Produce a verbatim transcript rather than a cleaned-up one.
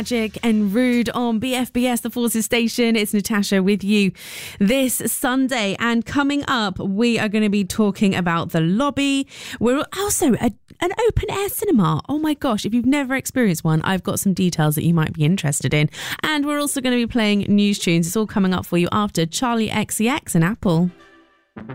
Magic and Rude on B F B S, the Forces Station. It's Natasha with you this Sunday. And coming up, we are going to be talking about the lobby. We're also a, an open air cinema. Oh my gosh, if you've never experienced one, I've got some details that you might be interested in. And we're also going to be playing news tunes. It's all coming up for you after Charlie X C X and Apple.